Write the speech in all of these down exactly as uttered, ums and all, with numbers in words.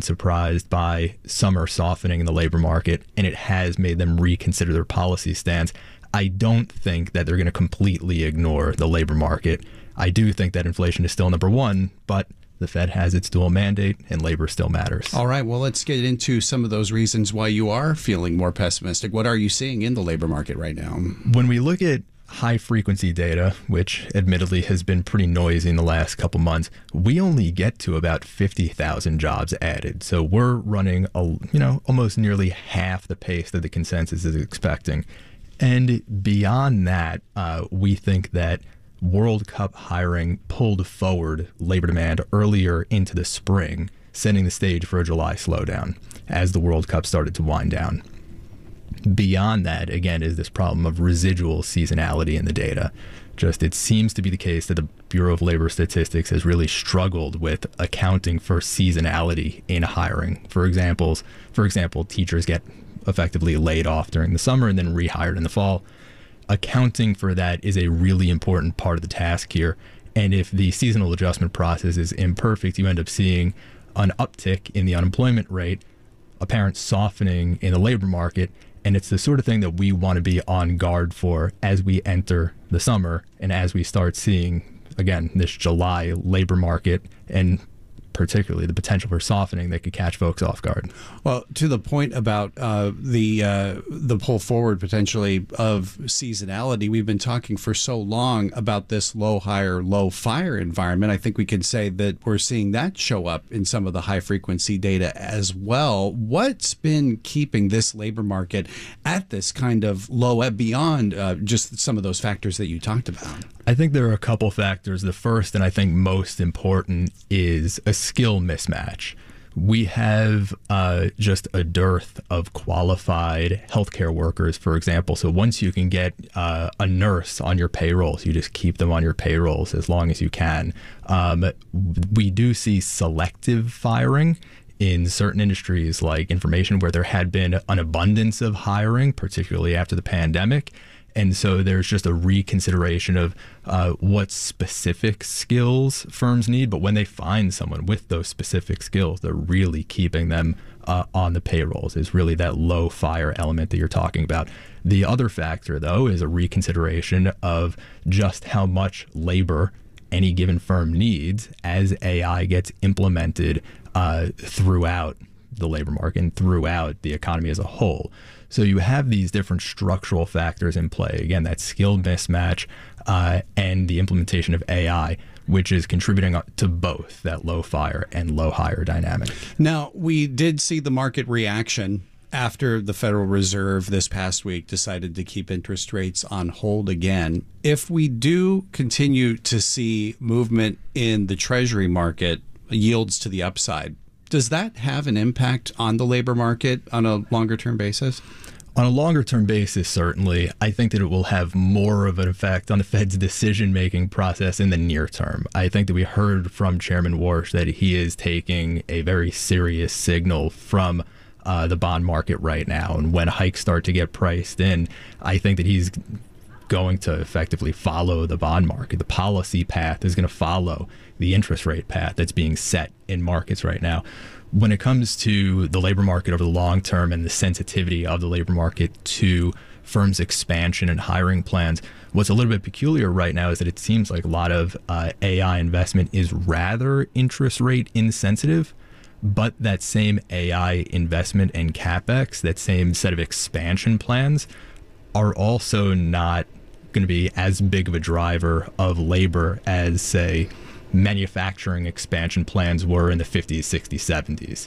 been surprised by summer softening in the labor market, and it has made them reconsider their policy stance. I don't think that they're going to completely ignore the labor market. I do think that inflation is still number one, but the Fed has its dual mandate, and labor still matters. All right. Well, let's get into some of those reasons why you are feeling more pessimistic. What are you seeing in the labor market right now? When we look at high-frequency data, which admittedly has been pretty noisy in the last couple months, we only get to about fifty thousand jobs added. So we're running, a, you know, almost nearly half the pace that the consensus is expecting. And beyond that, uh, we think that World Cup hiring pulled forward labor demand earlier into the spring, setting the stage for a July slowdown as the World Cup started to wind down. Beyond that, again, is this problem of residual seasonality in the data. Just it seems to be the case that the Bureau of Labor Statistics has really struggled with accounting for seasonality in hiring. For examples, for example, teachers get effectively laid off during the summer and then rehired in the fall. Accounting for that is a really important part of the task here. And if the seasonal adjustment process is imperfect, you end up seeing an uptick in the unemployment rate, apparent softening in the labor market. And it's the sort of thing that we want to be on guard for as we enter the summer and as we start seeing, again, this July labor market and particularly the potential for softening that could catch folks off guard. Well, to the point about uh, the uh, the pull forward potentially of seasonality, we've been talking for so long about this low hire, low fire environment. I think we can say that we're seeing that show up in some of the high frequency data as well. What's been keeping this labor market at this kind of low beyond uh, just some of those factors that you talked about? I think there are a couple factors. The first, and I think most important, is a skill mismatch. We have uh, just a dearth of qualified healthcare workers, for example. So once you can get uh, a nurse on your payrolls, you just keep them on your payrolls as long as you can. Um, we do see selective firing in certain industries like information where there had been an abundance of hiring, particularly after the pandemic. And so there's just a reconsideration of uh, what specific skills firms need. But when they find someone with those specific skills, they're really keeping them uh, on the payrolls. Is really that low fire element that you're talking about. The other factor, though, is a reconsideration of just how much labor any given firm needs as A I gets implemented uh, throughout the labor market and throughout the economy as a whole. So you have these different structural factors in play. Again, that skill mismatch uh, and the implementation of A I, which is contributing to both that low fire and low hire dynamic. Now, we did see the market reaction after the Federal Reserve this past week decided to keep interest rates on hold again. If we do continue to see movement in the Treasury market, yields to the upside, does that have an impact on the labor market on a longer-term basis? On a longer-term basis, certainly. I think that it will have more of an effect on the Fed's decision-making process in the near term. I think that we heard from Chairman Warsh that he is taking a very serious signal from uh, the bond market right now. And when hikes start to get priced in, I think that he's going to effectively follow the bond market. The policy path is going to follow the interest rate path that's being set in markets right now. When it comes to the labor market over the long term and the sensitivity of the labor market to firms' expansion and hiring plans, what's a little bit peculiar right now is that it seems like a lot of uh, A I investment is rather interest rate insensitive, but that same A I investment and CapEx, that same set of expansion plans, are also not going to be as big of a driver of labor as, say, manufacturing expansion plans were in the fifties, sixties, seventies.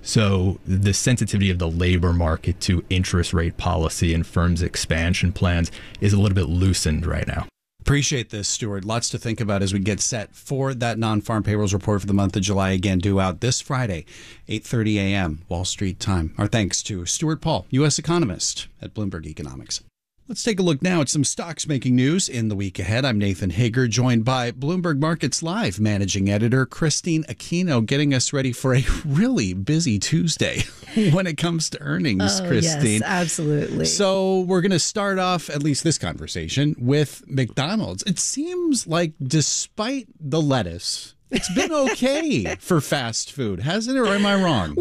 So the sensitivity of the labor market to interest rate policy and firms' expansion plans is a little bit loosened right now. Appreciate this, Stuart. Lots to think about as we get set for that non-farm payrolls report for the month of July. Again, due out this Friday, eight thirty a.m. Wall Street time. Our thanks to Stuart Paul, U S economist at Bloomberg Economics. Let's take a look now at some stocks making news in the week ahead. I'm Nathan Hager, joined by Bloomberg Markets Live managing editor Christine Aquino, getting us ready for a really busy Tuesday when it comes to earnings, oh, Christine. Yes, absolutely. So we're going to start off, at least this conversation, with McDonald's. It seems like despite the lettuce, it's been okay for fast food, hasn't it? Or am I wrong?